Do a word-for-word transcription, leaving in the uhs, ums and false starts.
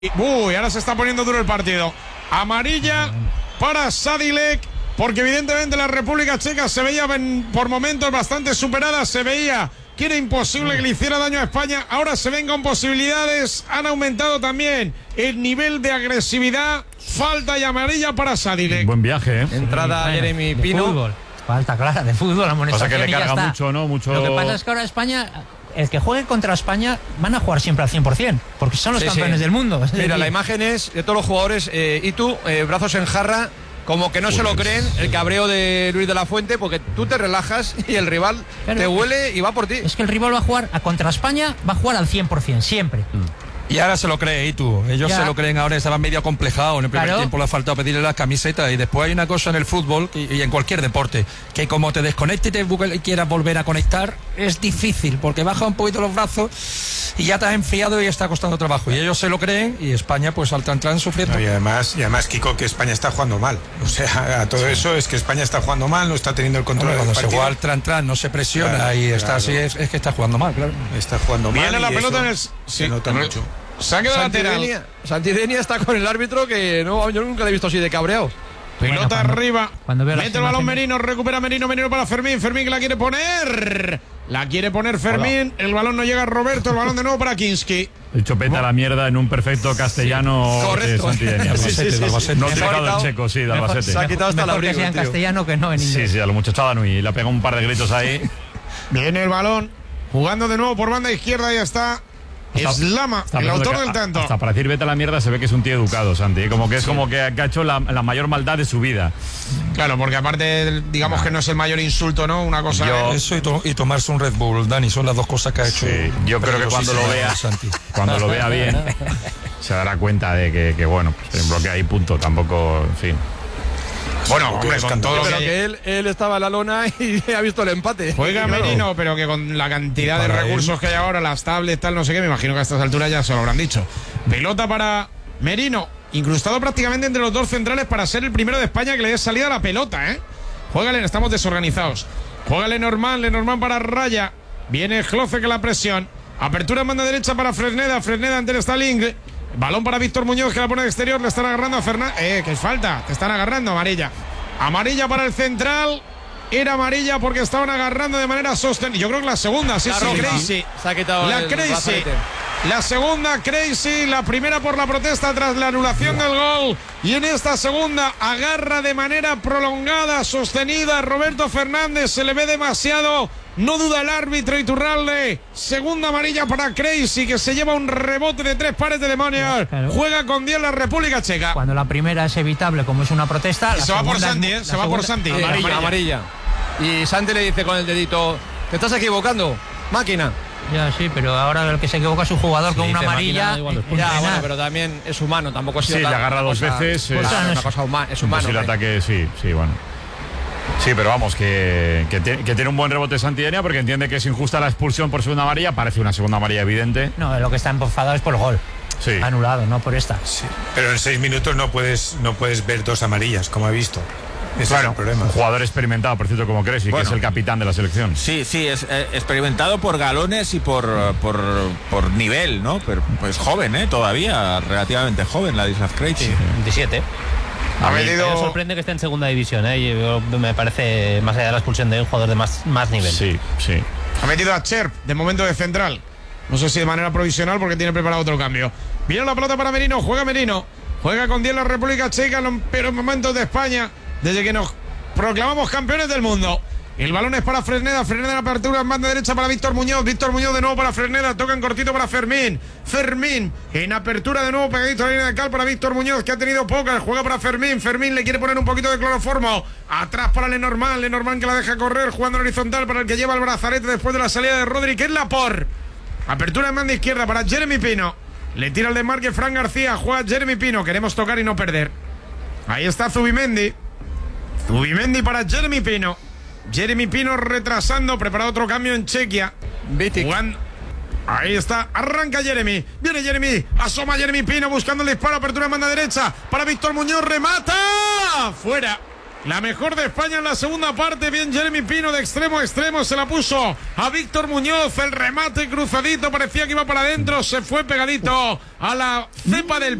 Uy, ahora se está poniendo duro el partido. Amarilla para Sadilek, porque evidentemente la República Checa se veía por momentos bastante superada, se veía que era imposible que le hiciera daño a España. Ahora se ven con posibilidades, han aumentado también el nivel de agresividad. Falta y amarilla para Sadilek. Buen viaje, ¿eh? Entrada sí, Jeremy Pino. Fútbol. Falta clara de fútbol, amonestación. Pasa que le carga y ya mucho, ¿no? Mucho... Lo que pasa es que ahora España, el que juegue contra España, van a jugar siempre al cien por cien, porque son los sí, campeones sí. del mundo. Es Mira, decir, la imagen es de todos los jugadores, eh, y tú, eh, brazos en jarra, como que no pues, se lo creen, el cabreo de Luis de la Fuente, porque tú te relajas y el rival claro, te huele y va por ti. Es que el rival va a jugar a contra España, va a jugar al cien por cien, siempre. Mm. Y ahora se lo cree, y tú. Ellos ya. se lo creen ahora, estaban medio acomplejados. En el primer claro. tiempo le ha faltado pedirle las camisetas. Y después hay una cosa en el fútbol y, y en cualquier deporte, que como te desconectes y te quieras volver a conectar, es difícil, porque baja un poquito los brazos y ya te has enfriado y está costando trabajo. Y ellos se lo creen y España, pues al tran tran sufriendo. No, y además, y además, Kiko, que España está jugando mal. O sea, a todo sí. eso es que España está jugando mal, no está teniendo el control Hombre, del cuando partido. se juega al tran tran, no se presiona claro, y está claro. así, es, es que está jugando mal, claro. Está jugando mal. Viene la y pelota eso en el... se sí, nota mucho. Saque de lateral. Santidenia está con el árbitro que no, yo nunca le he visto así de cabreado. Pelota bueno, cuando, arriba. Cuando mete el balón Merino, recupera Merino, Merino para Fermín. Fermín que la quiere poner. La quiere poner Fermín. Hola. El balón no llega a Roberto. El balón de nuevo para Kinski. El chupeta a la mierda en un perfecto castellano. Sí. Correcto. De Santidenia. Sí, sí, sí, sí. No utilizado el checo, sí, de Albacete. Se ha quitado hasta la que sea en castellano que no en inglés. Sí, sí, a lo mucho estaba Nui. Le ha pegado un par de gritos ahí. Viene el balón. Jugando de nuevo por banda izquierda. Ya está. Eslama, el autor del tanto. Hasta para decir vete a la mierda se ve que es un tío educado, Santi. Como que es sí. como que ha hecho la, la mayor maldad de su vida. Claro, porque aparte, digamos nah. que no es el mayor insulto, ¿no? Una cosa. Yo, eso y, to, y tomarse un Red Bull, Dani, son las dos cosas que ha hecho. Sí, yo creo que cuando lo vea, Santi, cuando lo vea bien, se dará cuenta de que, que bueno, pues, en bloque ahí punto, tampoco, en fin. Bueno, hombre, con todo pero que... que él, él estaba en la lona y ha visto el empate. Juega claro. Merino, pero que con la cantidad de recursos él. que hay ahora, las tablets, tal, no sé qué, me imagino que a estas alturas ya se lo habrán dicho. Pelota para Merino, incrustado prácticamente entre los dos centrales para ser el primero de España que le dé salida a la pelota, ¿eh? Juégale, estamos desorganizados. Juégale Norman, Lenormand para Raya. Viene Cloce que la presión. Apertura en banda derecha para Fresneda, Fresneda ante el Stalin. Balón para Víctor Muñoz que la pone de exterior, le están agarrando a Fernández. Eh, que es falta, te están agarrando, amarilla. Amarilla para el central. Era amarilla porque estaban agarrando de manera sostenida. Yo creo que la segunda, sí, sí, Crazy. Se ha quitado la el Crazy. brazalete. La segunda, Crazy. La primera por la protesta tras la anulación del gol. Y en esta segunda agarra de manera prolongada, sostenida. Roberto Fernández se le ve demasiado. No duda el árbitro Iturralde. Segunda amarilla para Crazy, que se lleva un rebote de tres pares de demonios. Claro. Juega con diez la República Checa. Cuando la primera es evitable, como es una protesta. Se va por Santi, ¿eh? Se va por Santi. Amarilla, amarilla, amarilla. Y Santi le dice con el dedito: te estás equivocando, máquina. Ya, sí, pero ahora el que se equivoca es un jugador sí, con una amarilla. Máquina, ya, bueno, pero también es humano, tampoco ha sido. Sí, tan, le agarra dos cosa, veces. Pues es, una cosa humana, es humano. El ataque, sí, sí, bueno. Sí, pero vamos, que, que, te, que tiene un buen rebote Santidenia porque entiende que es injusta la expulsión por segunda amarilla. Parece una segunda amarilla evidente. No, lo que está enfadado es por el gol. Sí. Anulado, no por esta. Sí. Pero en seis minutos no puedes, no puedes ver dos amarillas, como he visto. Ese claro, es el problema. Un jugador experimentado, por cierto, como Cresci, bueno, que es el capitán de la selección. Sí, sí, es eh, experimentado por galones y por, por, por nivel, ¿no? Pero pues joven, ¿eh? Todavía, relativamente joven, Ladislav Krejci. Sí, veintisiete. Ha venido... Me sorprende que esté en segunda división, ¿eh? Yo, me parece, más allá de la expulsión, de un jugador de más, más nivel. Sí, sí. Ha metido a Cherp, de momento de central. No sé si de manera provisional porque tiene preparado otro cambio. Viene la pelota para Merino, juega Merino. Juega con diez la República Checa en los peores momentos de España, desde que nos proclamamos campeones del mundo. El balón es para Fresneda, Fresneda en apertura en banda derecha para Víctor Muñoz, Víctor Muñoz de nuevo para Fresneda, toca en cortito para Fermín, Fermín en apertura de nuevo pegadito a la línea de cal para Víctor Muñoz, que ha tenido pocas, juega para Fermín, Fermín le quiere poner un poquito de cloroformo, atrás para Lenormand, Lenormand que la deja correr, jugando en horizontal para el que lleva el brazalete después de la salida de Rodri, que es Laporte. Apertura en banda izquierda para Jeremy Pino, le tira el desmarque Fran García, juega Jeremy Pino, queremos tocar y no perder. Ahí está Zubimendi, Zubimendi para Jeremy Pino. Jeremy Pino retrasando, prepara otro cambio en Chequia. Juan, ahí está, arranca Jeremy. Viene Jeremy, asoma Jeremy Pino buscando el disparo, apertura en banda derecha para Víctor Muñoz, remata. Fuera. La mejor de España en la segunda parte. Bien Jeremy Pino de extremo a extremo. Se la puso a Víctor Muñoz. El remate cruzadito. Parecía que iba para adentro. Se fue pegadito a la cepa del